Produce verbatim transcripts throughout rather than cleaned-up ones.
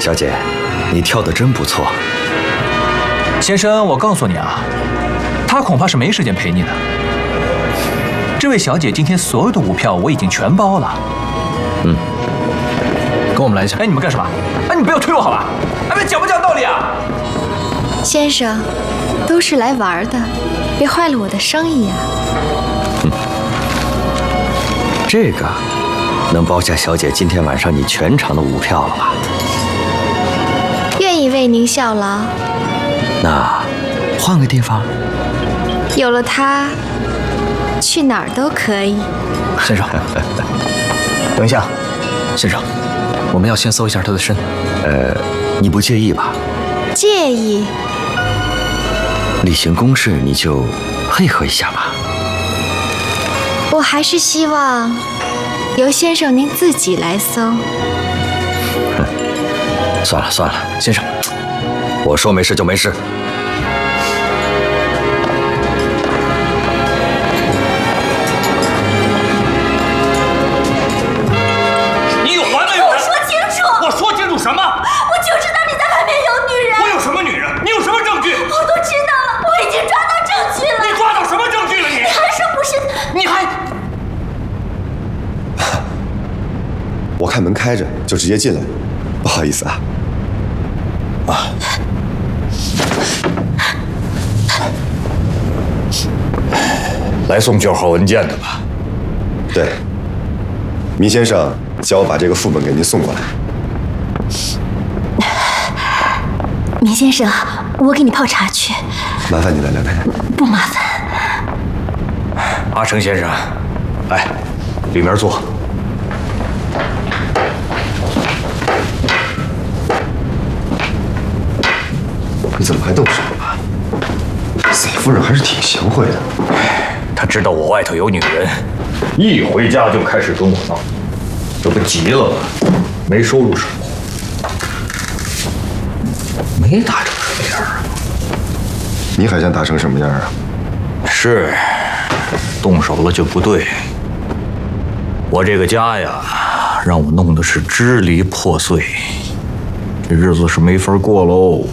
小姐，你跳得真不错。 先生，我告诉你啊，他恐怕是没时间陪你的。这位小姐今天所有的舞票我已经全包了。 嗯， 跟我们来一下。哎，你们干什么？哎，你不要推我好吧？哎，别讲不讲道理啊！ 先生，都是来玩的，别坏了我的生意啊。 嗯，这个能包下小姐今天晚上你全场的舞票了吧？ 愿意为您效劳。 那换个地方。 有了它，去哪儿都可以。 先生，等一下，先生，我们要先搜一下他的身。 呃，你不介意吧？ 介意。 例行公事，你就配合一下吧。 我还是希望由先生您自己来搜。 算了算了， 先生， 我说没事就没事。 你有完没完？ 我说清楚！ 我说清楚什么？ 我就知道你在外面有女人。 我有什么女人？你有什么证据？ 我都知道了，我已经抓到证据了。 你抓到什么证据了？你你还说不是？ 你还…… 我看门开着，就直接进来，不好意思啊。啊， 来送卷号文件的吧？ 对，糜先生叫我把这个副本给您送过来。 糜先生，我给你泡茶去。 麻烦你了，梁太太。 不麻烦。 阿成先生，来，里面坐。 你怎么还动手啊？嫂夫人还是挺贤惠的。 他知道我外头有女人，一回家就开始跟我闹，这不急了吗？没收入什么，没打成什么样啊？ 你还想打成什么样啊？ 是，动手了就不对。我这个家呀，让我弄得是支离破碎，这日子是没法过喽。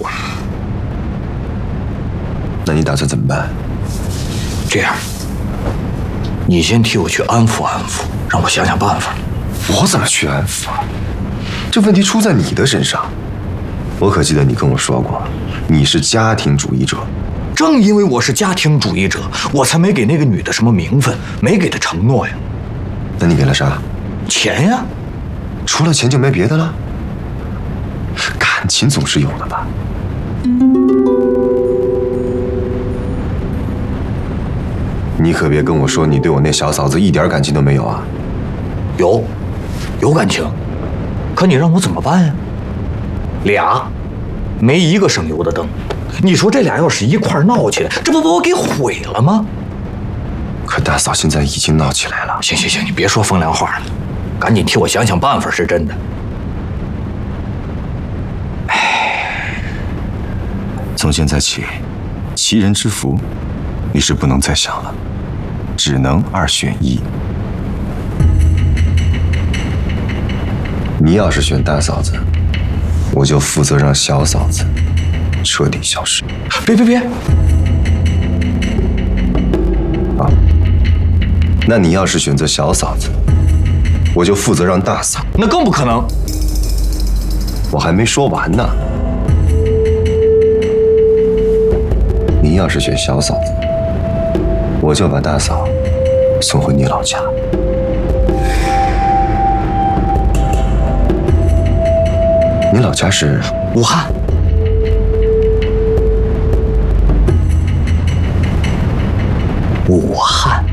那你打算怎么办？ 这样，你先替我去安抚安抚，让我想想办法。 我怎么去安抚啊？这问题出在你的身上。我可记得你跟我说过，你是家庭主义者。 正因为我是家庭主义者，我才没给那个女的什么名分，没给她承诺呀。 那你给了啥？ 钱呀。 除了钱就没别的了？感情总是有的吧？你可别跟我说你对我那小嫂子一点感情都没有啊！ 有，有感情，可你让我怎么办呀？俩，没一个省油的灯。你说这俩要是一块闹起来，这不把我给毁了吗？ 可大嫂现在已经闹起来了。 行行行，你别说风凉话了，赶紧替我想想办法是真的。 唉，从现在起，齐人之福，你是不能再想了，只能二选一。你要是选大嫂子，我就负责让小嫂子彻底消失。 别别别！ 啊，那你要是选择小嫂子，我就负责让大嫂。 那更不可能。 我还没说完呢。你要是选小嫂子，我就把大嫂送回你老家。你老家是武汉。武汉。